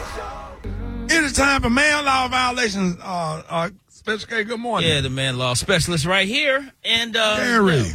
It is time for man law violations. Special K, good morning. Yeah, the man law specialist right here. And Gary.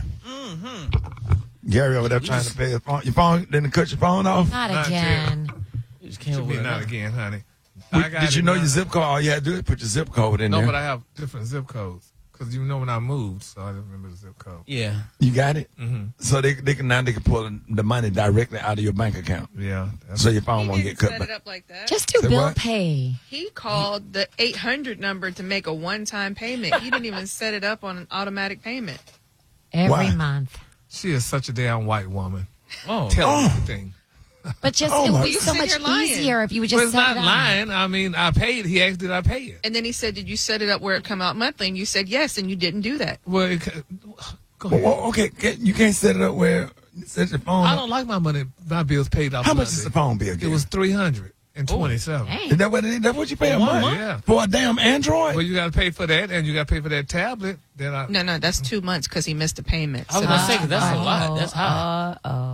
Gary over there trying to pay your phone. Didn't cut your phone off? Not again. You just can't Should be worry not about it. again, honey. Did you know your zip code? All you had to do is put your zip code in there. No, but I have different zip codes. Because you know when I moved, so I didn't remember the zip code. Yeah. You got it? Mm-hmm. So they can pull the money directly out of your bank account. Yeah. So your phone He won't didn't get cut set back. it up like that. Just do Say bill what? pay He called the 800 number to make a one-time payment. He didn't even set it up on an automatic payment. every Why? month. She is such a damn white woman. Oh. Tell everything. But just Oh, it my would be God. so You much said you're lying. easier if you would Well, just it's set not it up. lying. I mean, I paid. He asked, did I pay it? And then he said, did you set it up where it come out monthly? And you said yes, and you didn't do that. Well, go ahead. Well, okay, you can't set it up where you set your phone I up. don't like my bills paid off. How much Monday. is the phone bill? It was $327. Dang. Is that what it is? That's what you pay a month? Yeah. For a damn Android? Well, you got to pay for that, and you got to pay for that tablet. Then I. No, that's 2 months because he missed a payment. I was So going to say, 'cause that's a lot. That's high.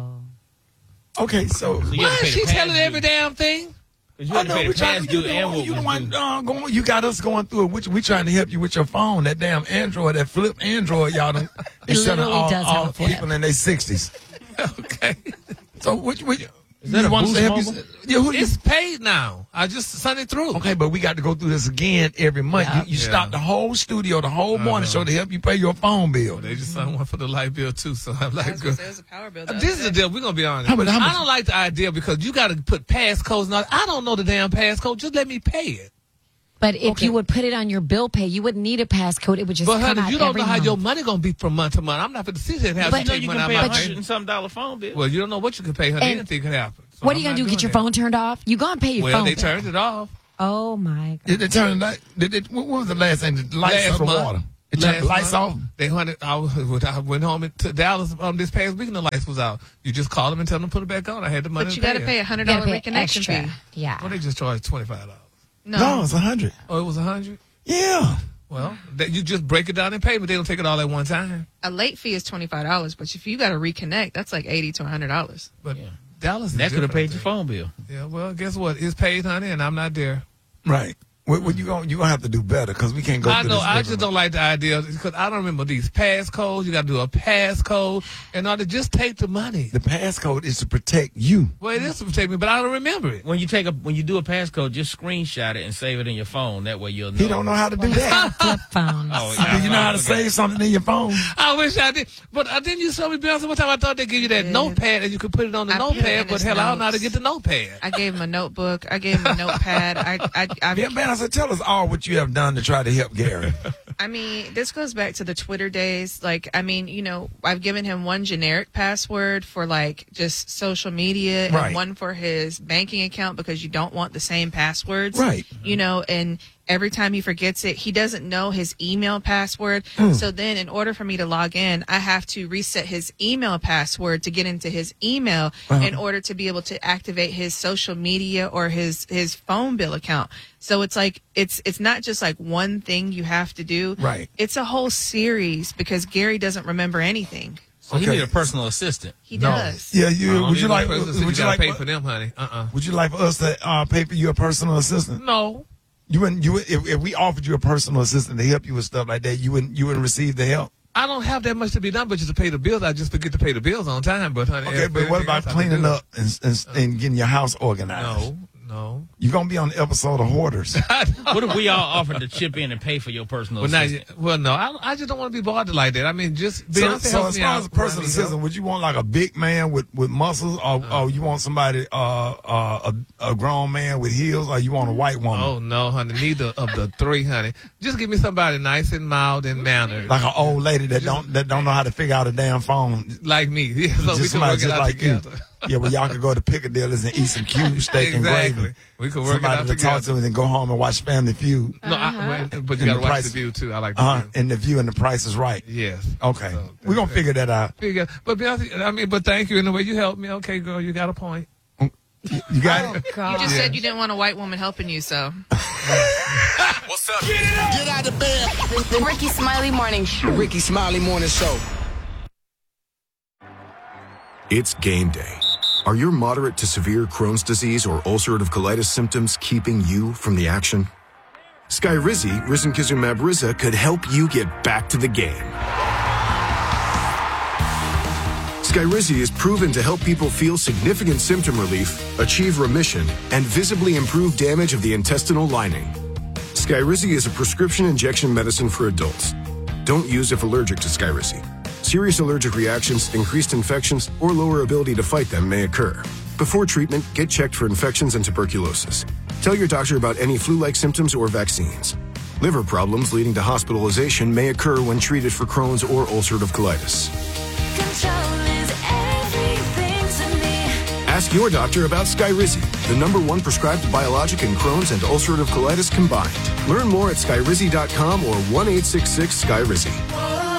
Okay, so So you Why have to is pay she the telling past every due. damn thing? 'Cause you I have to know pay we the trying past to due you and what the was one due. going. You got us going through it. We trying to help you with your phone. That damn Android, that flip Android, y'all done. It selling literally does all have a flip. people in their 60s. Okay. So which Is that you a want us to Boost help Mobile? you? Yeah, who you? It's paid now. I just sent it through. Okay, but we got to go through this again every month. Yeah. You stop the whole studio, the whole morning show to help you pay your phone bill. They just sent one for the light bill too. So I'm I like, was gonna say it was a power bill. this is the deal. We're gonna be honest. How much- I don't like the idea because you got to put passcodes. Now I don't know the damn passcode. Just let me pay it. But if Okay. you would put it on your bill pay, you wouldn't need a passcode. It would just But come honey, out you don't every know how month. your money gonna be from month to month. I'm not going to sit here and have But- to You know take you money can out pay of a my $100 money. and something phone bill. Well, you don't know what you can pay, honey. And Anything could happen. So What are I'm you going to not do? Get doing your that. phone turned off? You going to pay your Well, phone they bill. turned it off. Oh, my God. Did they turn that? What was the last thing? The lights Last or the month. water? It turned the lights off? They wanted. I went home to Dallas this past week and the lights was out. You just call them and tell them to put it back on. I had the money. But you to got to pay it. $100 You gotta pay reconnection extra. fee. Yeah. Well, they just charged $25. No, it's 100. Oh, it was $100. Yeah. Well, you just break it down in payment. They don't take it all at one time. A late fee is $25, but if you got to reconnect, that's like $80 to $100. But Dallas is That could have paid your different. phone bill. Yeah, well, guess what? It's paid, honey, and I'm not there. Right. Well, you gonna have to do better because we can't go I through know. this I every just month. don't like the idea because I don't remember these passcodes. You got to do a passcode in order to just take the money. The passcode is to protect you. Well, it is to protect me, but I don't remember it. When you do a passcode, just screenshot it and save it in your phone. That way you'll know. He don't know how to do that. Flip phones. Oh, Do you know how to save something in your phone? I wish I did. But didn't you show me, Beyonce, one time I thought they give you that Yeah. notepad and you could put it on the I put it notepad, in but his hell, I don't know how to notes. get the notepad. I gave him a notebook. I gave him a notepad. Yeah, man, I said, tell us all what you have done to try to help Gary. I mean, this goes back to the Twitter days. Like, I mean, I've given him one generic password for like just social media Right. and one for his banking account because you don't want the same passwords. Right. And every time he forgets it, he doesn't know his email password. So then in order for me to log in, I have to reset his email password to get into his email in order to be able to activate his social media or his phone bill account. So it's like it's not just like one thing you have to do. Right. It's a whole series because Gary doesn't remember anything. So you Okay. need a personal assistant. He does. Yeah, Would you like pay for them, honey? Would you like for us to pay for you a personal assistant? No. You wouldn't. If we offered you a personal assistant to help you with stuff like that, you wouldn't receive the help. I don't have that much to be done, but just to pay the bills. I just forget to pay the bills on time. But honey, Okay, but what about cleaning up and getting your house organized? No. You're gonna be on the episode of Hoarders. What if we all offered to chip in and pay for your personal Well, now, assistant? no, I just don't want to be bothered like that. I mean, just So Beyonce as helps me far out as a when I personal need assistant, help. would you want like a big man with muscles, or you want somebody a grown man with heels, or you want a white woman? Oh no, honey, neither of the three, honey. Just give me somebody nice and mild and mannered, Like an old lady that don't know how to figure out a damn phone. like me. Yeah, so we Just can somebody work it just out like together. you. Yeah, well, y'all could go to Piccadilly's and eat some cube steak and Exactly. gravy. We could work it Somebody out to talk together. to and then go home and watch Family Feud. No, but you And gotta the watch price- the view too. I like the view. And the view and the price is right. Yes. Okay, So, we're gonna figure that out. But Beyonce, but thank you in the way you helped me. Okay, girl, you got a point. You got it. You God. just said you didn't want a white woman helping you, so. What's up? Get out of bed. The Ricky Smiley Morning Show. Ricky Smiley Morning Show. It's game day. Are your moderate to severe Crohn's disease or ulcerative colitis symptoms keeping you from the action? Skyrizi, risankizumab Riza, could help you get back to the game. Skyrizi is proven to help people feel significant symptom relief, achieve remission, and visibly improve damage of the intestinal lining. Skyrizi is a prescription injection medicine for adults. Don't use if allergic to Skyrizi. Serious allergic reactions, increased infections, or lower ability to fight them may occur. Before treatment, get checked for infections and tuberculosis. Tell your doctor about any flu-like symptoms or vaccines. Liver problems leading to hospitalization may occur when treated for Crohn's or ulcerative colitis. Ask your doctor about Skyrizi, the #1 prescribed biologic in Crohn's and ulcerative colitis combined. Learn more at skyrizi.com or 1-866-SKYRIZI.